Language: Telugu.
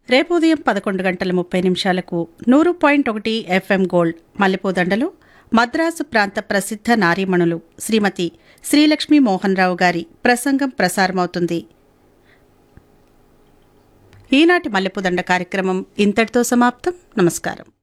రేపు ఉదయం 11:30 100.1 FM గోల్డ్ మల్లెపూదండలు మద్రాసు ప్రాంత ప్రసిద్ధ నారీమణులు శ్రీమతి శ్రీలక్ష్మీ మోహన్ రావు గారి ప్రసంగం ప్రసారమవుతుంది. ఈనాటి మల్లెపూదండ కార్యక్రమం ఇంతటితో సమాప్తం. నమస్కారం.